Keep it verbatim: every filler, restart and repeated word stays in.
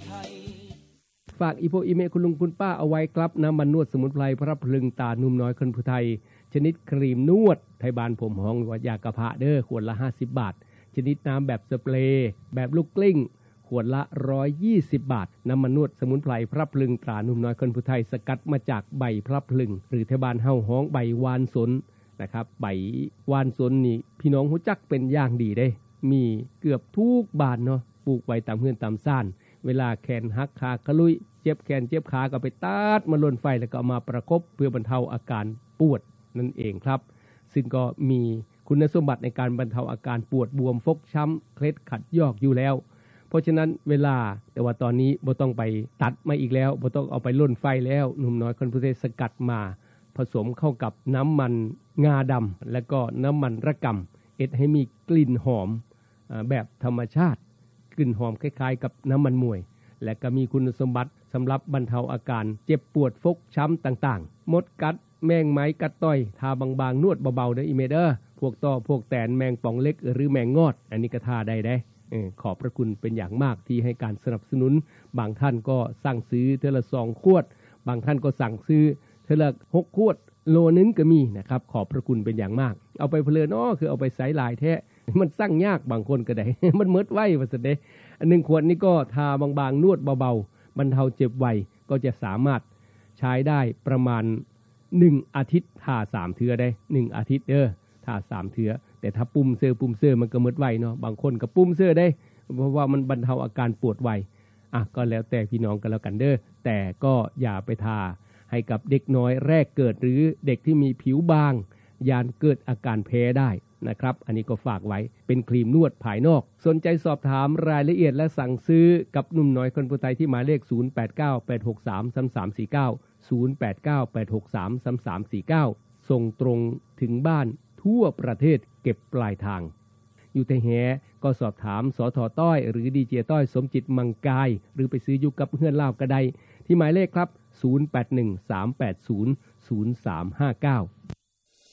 ฝากอีโพอีเมคุณลุงคุณป้าเอาไว้ครับน้ำมันนวดสมุนไพรพระพลึงตานุ่มน้อยคนผู้ไทยชนิดครีมนวดไทยบานผมห้องว่ายากระเพาะเด้อขวดละห้าสิบบาทชนิดน้ำแบบสเปรย์แบบลูกกลิ้งขวดละหนึ่งร้อยยี่สิบบาทน้ำมันนวดสมุนไพรพระพลึงตรานุ่มน้อยคนผู้ไทยสกัดมาจากใบพระพลึงหรือไทยบานเฮาห้องใบวานสนนะครับใบวานสนนี่พี่น้องหูจักเป็นอย่างดีเด้มีเกือบทุกบ้านเนาะปลูกไว้ตามเฮือนตามซ่านเวลาแขนหักขากระลุยเจ็บแขนเจ็บขาก็ไปตัดมาลนไฟแล้วก็เอามาประคบเพื่อบรรเทาอาการปวดนั่นเองครับซึ่งก็มีคุณสมบัติในการบรรเทาอาการปวดบวมฟกช้ำเคล็ดขัดยอกอยู่แล้วเพราะฉะนั้นเวลาแต่ว่าตอนนี้บ่ต้องไปตัดมาอีกแล้วบ่ต้องเอาไปลนไฟแล้วหนุ่มน้อยคนผู้ไทยสกัดมาผสมเข้ากับน้ำมันงาดำและก็น้ำมันระกำเอ็ดให้มีกลิ่นหอมแบบธรรมชาติกลิ่นหอมคล้ายๆกับน้ำมันมวยและก็มีคุณสมบัติสำหรับบรรเทาอาการเจ็บปวดฟกช้ำต่างๆมดกัดแมงไม้กัดต้อยทาบางๆนวดเบาๆเด้ออีเมเดอร์พวกต่อพวกแตนแมงป่องเล็กหรือแมงงอดอันนี้ก็ทาได้ได้ขอบพระคุณเป็นอย่างมากที่ให้การสนับสนุนบางท่านก็สั่งซื้อเทอละสองขวดบางท่านก็สั่งซื้อเทอละหกขวดโลนึงก็มีนะครับขอบพระคุณเป็นอย่างมากเอาไปเพลินอ้อคือเอาไปใส่หลายแท้มันสั่งยากบางคนก็ได้ มันเมิดไว้ว่าซั่นเด้อันหนึ่งขวดนี้ก็ทาบางๆนวดเบาๆบรรเทาเจ็บไวก็จะสามารถใช้ได้ประมาณหนึ่งอาทิตย์ทาสามเทื่อได้หนึ่งอาทิตย์เด้อทาสามเทื่อแต่ถ้าปุ่มเสื้อปุ่มเสื้อมันก็เมิดไวเนาะบางคนก็ปุ่มเสื้อได้เพราะว่ามันบรรเทาอาการปวดไวอ่ะก็แล้วแต่พี่น้องกันแล้วกันเด้อแต่ก็อย่าไปทาให้กับเด็กน้อยแรกเกิดหรือเด็กที่มีผิวบางยานเกิดอาการแพ้ได้นะครับอันนี้ก็ฝากไว้เป็นครีมนวดภายนอกสนใจสอบถามรายละเอียดและสั่งซื้อกับหนุ่มน้อยคนผู้ไทยที่หมายเลขศูนย์ แปด เก้า แปด หก สาม สาม สาม สี่ เก้า ศูนย์ แปด เก้า แปด หก สาม สาม สาม สี่ เก้าส่งตรงถึงบ้านทั่วประเทศเก็บปลายทางอยู่แต่แหก็สอบถามสท.ต้อยหรือดีเจต้อยสมจิตมังกายหรือไปซื้ออยู่กับเพื่อนลาวก็ได้ที่หมายเลขครับศูนย์ แปด หนึ่ง สาม แปด ศูนย์ ศูนย์ สาม ห้า เก้า